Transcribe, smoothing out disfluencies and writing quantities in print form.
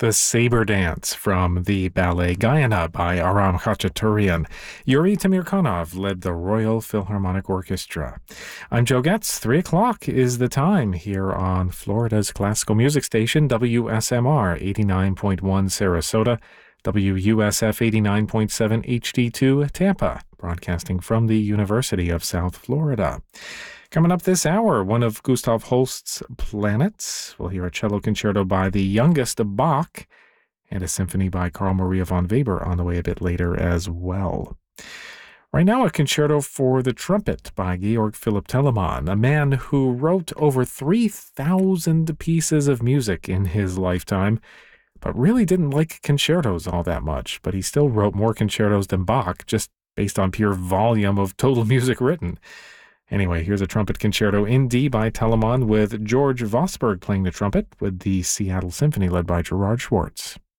The Saber Dance from the ballet Gayana by Aram Khachaturian. Yuri Tamirkanov led the Royal Philharmonic Orchestra. I'm Joe Getz. 3 o'clock is the time here on Florida's classical music station, WSMR 89.1 Sarasota, WUSF 89.7 HD2 Tampa, broadcasting from the University of South Florida. Coming up this hour, one of Gustav Holst's planets. We'll hear a cello concerto by the youngest Bach and a symphony by Carl Maria von Weber on the way a bit later as well. Right now, a concerto for the trumpet by Georg Philipp Telemann, a man who wrote over 3,000 pieces of music in his lifetime, but really didn't like concertos all that much. But he still wrote more concertos than Bach, just based on pure volume of total music written. Anyway, here's a trumpet concerto in D by Telemann with George Vosburgh playing the trumpet with the Seattle Symphony led by Gerard Schwartz.